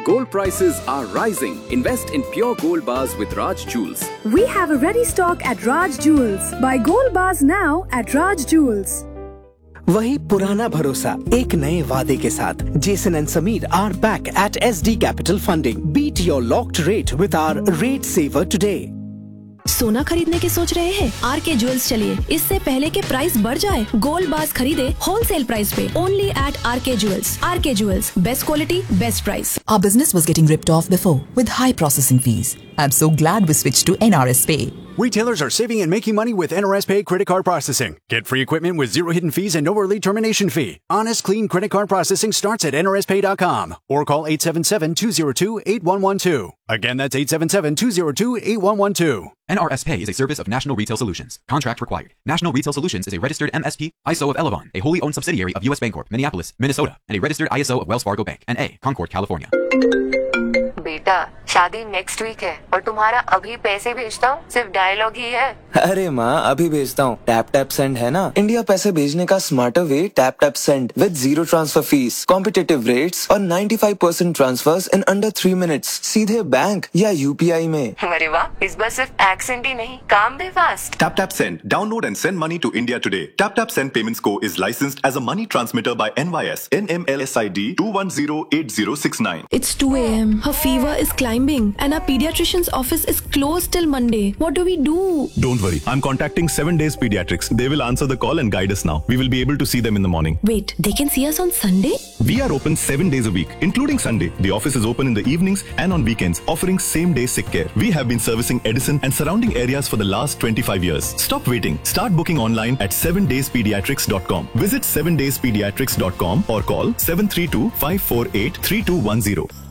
Gold prices are rising. Invest in pure gold bars with Raj Jewels. We have a ready stock at Raj Jewels. Buy gold bars now at Raj Jewels. वही पुराना भरोसा एक नए वादे के साथ Jason and Sameer are back at SD Capital Funding. Beat your locked rate with our rate saver today. सोना खरीदने की सोच रहे हैं? RK Jewels चलिए, इससे पहले के प्राइस बढ़ जाए, गोल्ड बार्स खरीदे होलसेल प्राइस पे, only at RK Jewels. RK Jewels, best quality, best price. Our business was getting ripped off before with high processing fees. I'm so glad we switched to NRS Pay. Retailers are saving and making money with NRS Pay credit card processing. Get free equipment with zero hidden fees and no early termination fee. Honest, clean credit card processing starts at nrspay.com or call 877-202-8112. Again, that's 877-202-8112. NRS Pay is a service of National Retail Solutions. Contract required. National Retail Solutions is a registered MSP, ISO of Elavon, a wholly owned subsidiary of US Bancorp, Minneapolis, Minnesota, and a registered ISO of Wells Fargo Bank, N.A., Concord, California. बेटा शादी next week है और तुम्हारा अभी पैसे भेजता हूँ सिर्फ डायलॉग ही है। अरे माँ अभी भेजता हूँ, टैप टैप सेंड है ना, इंडिया पैसे भेजने का smarter way. Tap tap send with zero transfer fees, competitive rates और 95% ट्रांसफर्स इन अंडर 3 मिनट्स सीधे बैंक या UPI में। अरे वाह, इस बार सिर्फ एक्सेंट ही नहीं, काम भी fast. Tap Tap Send. Download and send money to India today. Tap Tap Send Payments Co. is licensed as a money transmitter by NYS NMLSID 2108069. It's 2 a.m. Her fever is climbing and our pediatrician's office is closed till Monday. What do we do? Don't worry. I'm contacting 7 Days Pediatrics. They will answer the call and guide us now. We will be able to see them in the morning. Wait, they can see us on Sunday? We are open 7 days a week, including Sunday. The office is open in the evenings and on weekends, offering same-day sick care. We have been servicing Edison and surrounding areas for the last 25 years. Stop waiting. Start booking online at 7dayspediatrics.com. Visit 7dayspediatrics.com or call 732-548-3210.